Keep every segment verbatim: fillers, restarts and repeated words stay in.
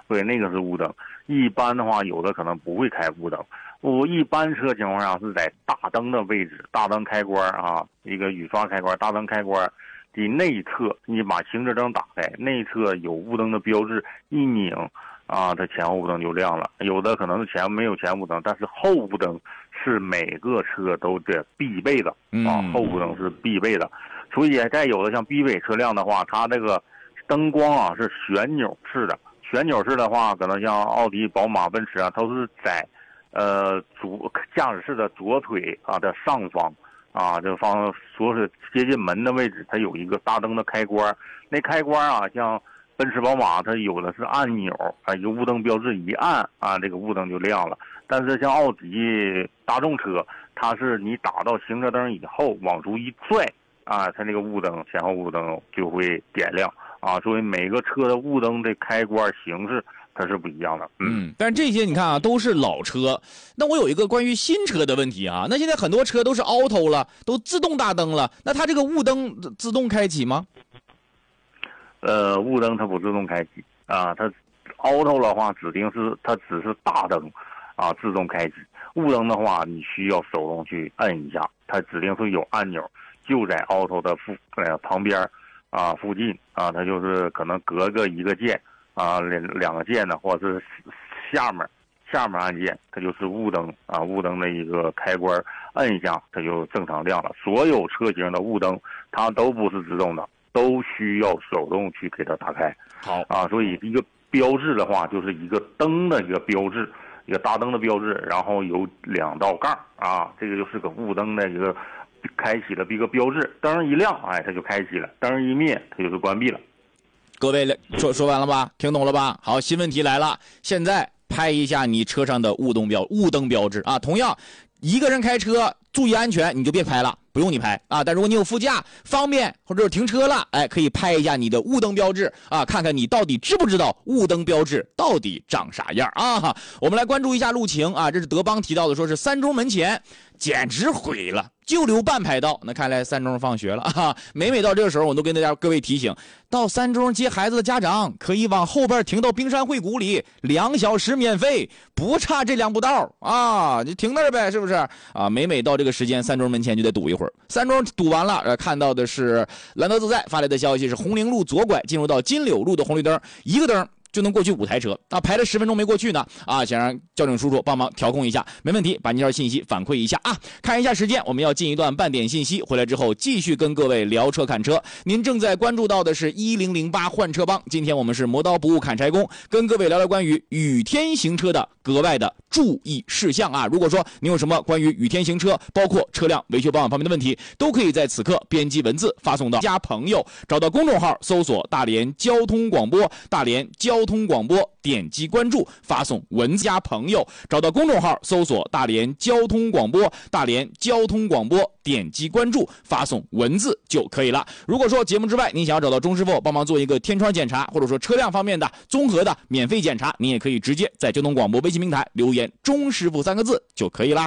所以那个是雾灯。一般的话，有的可能不会开雾灯。我一般车情况下是在大灯的位置，大灯开关啊，一个雨刷开关，大灯开关的内侧，你把行车灯打开，内侧有雾灯的标志，一拧啊，它前后雾灯就亮了。有的可能是前没有前雾灯，但是后雾灯是每个车都得必备的啊，后雾灯是必备的。所以再有的像 B 位车辆的话，它这个灯光啊是旋钮式的。旋钮式的话，可能像奥迪、宝马、奔驰啊，都是在，呃，左驾驶室的左腿啊的上方啊，这方说是接近门的位置，它有一个大灯的开关。那开关啊，像奔驰、宝马，它有的是按钮啊，一个雾灯标志一按啊，这个雾灯就亮了。但是像奥迪、大众车，它是你打到行车灯以后往出一拽啊，它那个雾灯前后雾灯就会点亮。啊，所以每个车的雾灯的开关形式它是不一样的。 嗯，嗯但是这些你看啊，都是老车。那我有一个关于新车的问题啊，那现在很多车都是 auto 了，都自动大灯了，那它这个雾灯自动开启吗？ 呃，雾灯它不自动开启啊，它 auto 的话指定是它只是大灯啊自动开启。雾灯的话，你需要手动去摁一下，它指定是有按钮，就在 auto 的附呃旁边。啊，附近啊，它就是可能隔个一个键啊，两两个键呢，或者是下面下面按键，它就是雾灯啊，雾灯的一个开关，摁一下它就正常亮了。所有车型的雾灯它都不是自动的，都需要手动去给它打开。 好啊，所以一个标志的话，就是一个灯的一个标志，一个大灯的标志，然后有两道杠啊，这个就是个雾灯的一个。开启了一个标志，灯一亮，哎，它就开启了；灯一灭，它就是关闭了。 各位说说完了吧？听懂了吧？好，新问题来了，现在拍一下你车上的雾灯标雾灯标志啊。同样，一个人开车注意安全，你就别拍了，不用你拍啊。但如果你有副驾，方便或者是停车了，哎，可以拍一下你的雾灯标志啊，看看你到底知不知道雾灯标志到底长啥样啊。我们来关注一下路情啊，这是德邦提到的，说是三中门前简直毁了。就留半排道，那看来三中放学了啊！每每到这个时候，我都跟大家各位提醒，到三中接孩子的家长可以往后边停到冰山会谷里，两小时免费，不差这两步道啊！就停那儿呗，是不是啊？每每到这个时间，三中门前就得堵一会儿。三中堵完了，呃，看到的是兰德自在发来的消息是红陵路左拐进入到金柳路的红绿灯，一个灯就能过去五台车啊，排了十分钟没过去呢啊，想让交警叔叔帮忙调控一下，没问题，把您这条信息反馈一下啊。看一下时间，我们要进一段半点信息，回来之后继续跟各位聊车看车。您正在关注到的是一零零八换车帮，今天我们是磨刀不误砍柴工，跟各位聊聊关于雨天行车的格外的注意事项啊。如果说您有什么关于雨天行车，包括车辆维修保养方面的问题，都可以在此刻编辑文字发送到加朋友，找到公众号搜索大连交通广播，大连交通广播，点击关注，发送文字加朋友，找到公众号搜索大连交通广播，大连交通广播，点击关注，发送文字就可以了。如果说节目之外您想要找到钟师傅帮忙做一个天窗检查，或者说车辆方面的综合的免费检查，您也可以直接在交通广播微信平台留言钟师傅三个字就可以啦。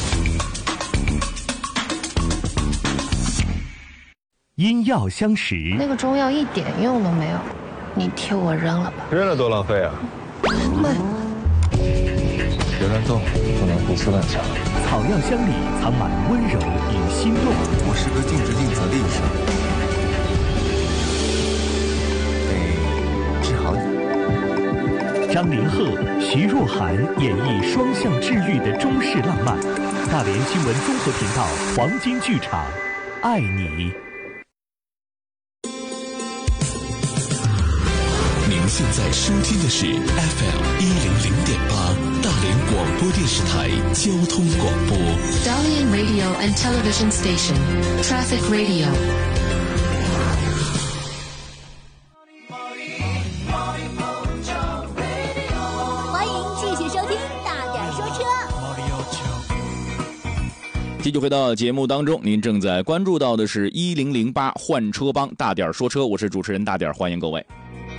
因药相识， 那个中药一点用都没有，你替我扔了吧。 扔了多浪费啊！ 慢， 别乱动，不能胡思乱想。 草药香里藏满温柔与心动。 我是个尽职尽责的医生，得治好你。 张凌赫、徐若涵演绎双向治愈的中式浪漫。大连新闻综合频道黄金剧场，爱你。 您现在收听的是 F M 一零零点八大连广播电视台交通广播。 Dalian Radio and Television Station, Traffic Radio。 欢迎继续收听大点说车。 继续回到节目当中，您正在关注到的是一零零八换车帮大点说车，我是主持人大点，欢迎各位。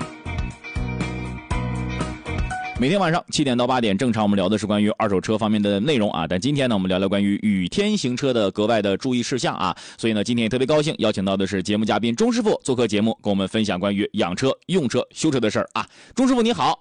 每天晚上七点到八点，正常我们聊的是关于二手车方面的内容啊。但今天呢，我们聊聊关于雨天行车的格外的注意事项啊。所以呢，今天也特别高兴邀请到的是节目嘉宾钟师傅做客节目，跟我们分享关于养车、用车、修车的事儿啊。钟师傅你好。